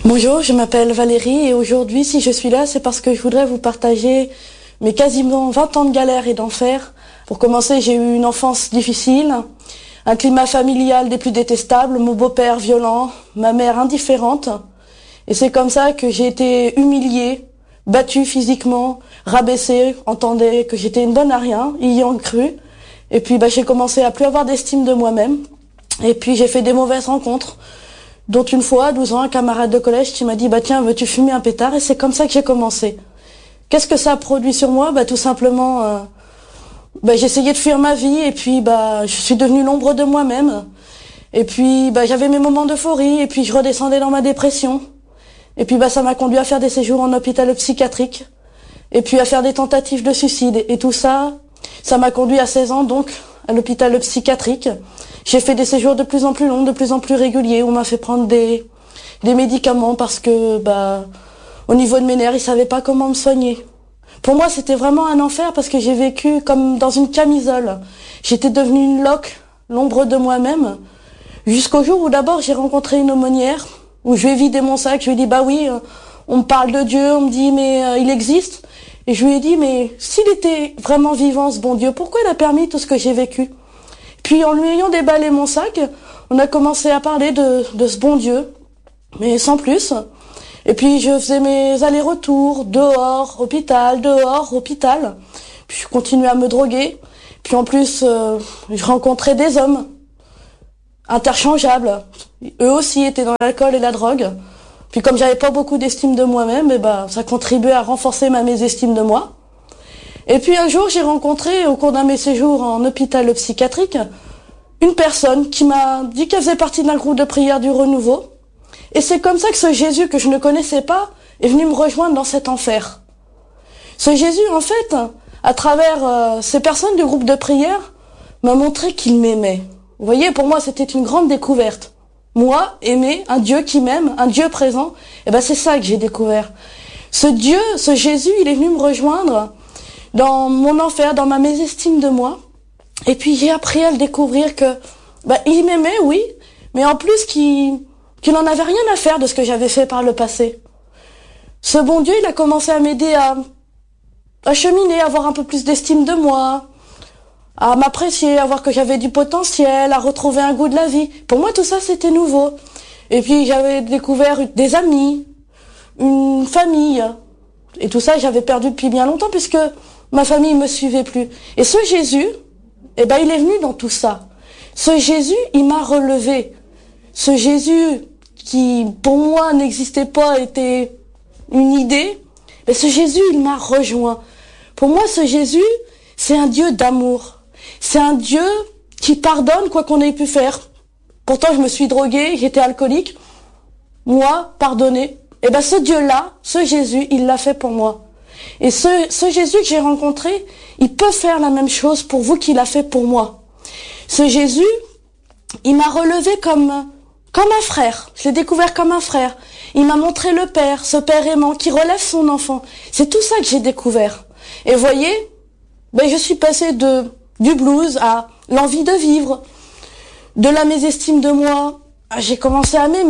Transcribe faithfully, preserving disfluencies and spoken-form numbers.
Bonjour, je m'appelle Valérie et aujourd'hui, si je suis là, c'est parce que je voudrais vous partager mes quasiment vingt ans de galère et d'enfer. Pour commencer, j'ai eu une enfance difficile, un climat familial des plus détestables, mon beau-père violent, ma mère indifférente. Et c'est comme ça que j'ai été humiliée, battue physiquement, rabaissée, entendait que j'étais une bonne à rien, y ayant cru. Et puis bah, j'ai commencé à plus avoir d'estime de moi-même. Et puis j'ai fait des mauvaises rencontres, dont une fois, à douze ans, un camarade de collège qui m'a dit « bah tiens, veux-tu fumer un pétard ?» Et c'est comme ça que j'ai commencé. Qu'est-ce que ça a produit sur moi? Bah tout simplement, euh, bah, j'ai essayé de fuir ma vie et puis bah je suis devenue l'ombre de moi-même. Et puis bah j'avais mes moments d'euphorie et puis je redescendais dans ma dépression. Et puis bah ça m'a conduit à faire des séjours en hôpital psychiatrique et puis à faire des tentatives de suicide. Et tout ça, ça m'a conduit à seize ans donc à l'hôpital psychiatrique. J'ai fait des séjours de plus en plus longs, de plus en plus réguliers, où on m'a fait prendre des, des médicaments parce que, bah, au niveau de mes nerfs, ils savaient pas comment me soigner. Pour moi, c'était vraiment un enfer parce que j'ai vécu comme dans une camisole. J'étais devenue une loque, l'ombre de moi-même, jusqu'au jour où d'abord j'ai rencontré une aumônière, où je lui ai vidé mon sac, je lui ai dit, bah oui, on me parle de Dieu, on me dit, mais euh, il existe. Et je lui ai dit, mais s'il était vraiment vivant, ce bon Dieu, pourquoi il a permis tout ce que j'ai vécu? Puis en lui ayant déballé mon sac, on a commencé à parler de, de ce bon Dieu, mais sans plus. Et puis je faisais mes allers-retours, dehors, hôpital, dehors, hôpital. Puis je continuais à me droguer. Puis en plus, euh, je rencontrais des hommes interchangeables. Eux aussi étaient dans l'alcool et la drogue. Puis comme j'avais pas beaucoup d'estime de moi-même, et ben ça contribuait à renforcer ma mésestime de moi. Et puis un jour, j'ai rencontré, au cours d'un de mes séjours en hôpital psychiatrique, une personne qui m'a dit qu'elle faisait partie d'un groupe de prière du Renouveau. Et c'est comme ça que ce Jésus que je ne connaissais pas est venu me rejoindre dans cet enfer. Ce Jésus, en fait, à travers euh, ces personnes du groupe de prière, m'a montré qu'il m'aimait. Vous voyez, pour moi, c'était une grande découverte. Moi, aimer un Dieu qui m'aime, un Dieu présent, et ben c'est ça que j'ai découvert. Ce Dieu, ce Jésus, il est venu me rejoindre dans mon enfer, dans ma mésestime de moi. Et puis j'ai appris à le découvrir que, bah, il m'aimait, oui, mais en plus qu'il, qu'il n'en avait rien à faire de ce que j'avais fait par le passé. Ce bon Dieu, il a commencé à m'aider à, à cheminer, à avoir un peu plus d'estime de moi, à m'apprécier, à voir que j'avais du potentiel, à retrouver un goût de la vie. Pour moi, tout ça, c'était nouveau. Et puis j'avais découvert des amis, une famille. Et tout ça, j'avais perdu depuis bien longtemps puisque ma famille me suivait plus. Et ce Jésus, eh ben, il est venu dans tout ça. Ce Jésus, il m'a relevé. Ce Jésus qui, pour moi, n'existait pas, était une idée. Mais ce Jésus, il m'a rejoint. Pour moi, ce Jésus, c'est un Dieu d'amour. C'est un Dieu qui pardonne quoi qu'on ait pu faire. Pourtant, je me suis droguée, j'étais alcoolique. Moi, pardonné. Eh ben, ce Dieu-là, ce Jésus, il l'a fait pour moi. Et ce, ce Jésus que j'ai rencontré, il peut faire la même chose pour vous qu'il a fait pour moi. Ce Jésus, il m'a relevé comme, comme un frère. Je l'ai découvert comme un frère. Il m'a montré le Père, ce Père aimant qui relève son enfant. C'est tout ça que j'ai découvert. Et voyez, ben je suis passée de, du blues à l'envie de vivre, de la mésestime de moi. J'ai commencé à m'aimer.